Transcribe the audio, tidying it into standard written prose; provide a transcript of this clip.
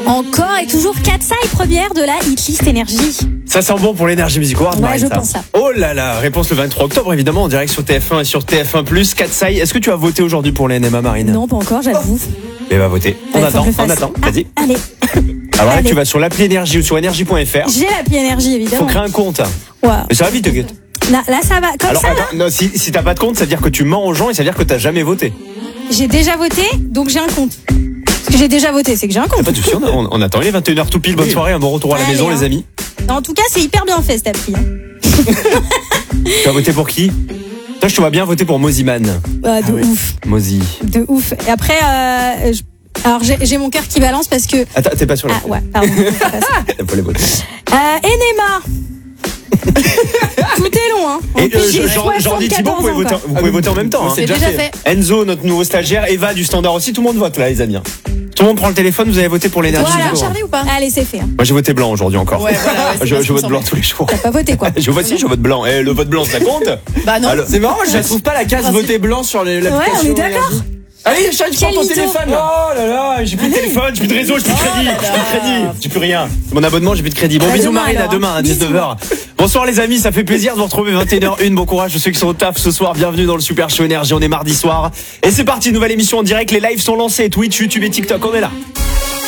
Encore et toujours Katsai, première de la hitlist énergie. Ça sent bon pour l'Energy Music Award. Ouais, Marine, je ça. pense ça. Oh là là, réponse le 23 octobre évidemment en direct sur TF1 et sur TF1+. Katsai, est-ce que tu as voté aujourd'hui pour les NMA, Marine? Non, pas encore, j'avoue. Eh bah voter. On attend, vas-y. Allez. Alors là, Allez. tu vas sur l'appli Énergie ou sur énergie.fr. J'ai l'appli énergie, évidemment. Faut créer un compte. Ouais. Mais ça va vite, t'inquiète. Là, ça va. Comme Alors ça, là. attends, non, si t'as pas de compte, ça veut dire que tu mens aux gens et ça veut dire que t'as jamais voté. J'ai déjà voté, donc j'ai un compte. Parce que j'ai déjà voté, c'est que j'ai un compte. Pas de souci, on attend. Il est 21h tout pile. Bonne soirée, un bon retour à la Allez, maison, hein. les amis. En tout cas, c'est hyper bien fait, cette appli. Tu as voté pour qui? Toi, je te vois bien voter pour Moziman. Ouf. Mozi. De ouf. Et après, alors j'ai mon cœur qui balance parce que... Attends, t'es pas sur la Ah ouais, pardon. Faut les voter. Enema. Tout est long, hein. En Et plus, j'ai Jordi 74 Thibault, vous pouvez voter en même temps. Hein. C'est déjà fait. Enzo, notre nouveau stagiaire, Eva du Standard aussi, tout le monde vote là, les amis. Tout le monde prend le téléphone, vous avez voté pour l'énergie. Voilà, du jour. Charlie ou pas? Allez, c'est fait. Hein. Moi j'ai voté blanc aujourd'hui encore. Ouais, voilà, ouais, c'est je pas ce qui me vote blanc semblait. tous les jours. T'as pas voté, quoi. Je vote blanc. Et le vote blanc, ça compte? Bah non. Alors, C'est marrant, je ne trouve pas la case voter blanc sur l'application. Ouais, on est d'accord. Allez, Charles, tu prends ton mytho. téléphone. Oh là là, j'ai plus de téléphone, j'ai plus de réseau, j'ai plus de crédit, j'ai plus rien. Mon abonnement, j'ai plus de crédit. Bon, À bisous demain, Marine, à alors. demain à Bisous. 19h. Bonsoir les amis, ça fait plaisir de vous retrouver 21h01. Bon courage à ceux qui sont au taf ce soir. Bienvenue dans le Super Show Énergie. On est mardi soir. Et c'est parti, nouvelle émission en direct. Les lives sont lancés. Twitch, YouTube et TikTok, on est là.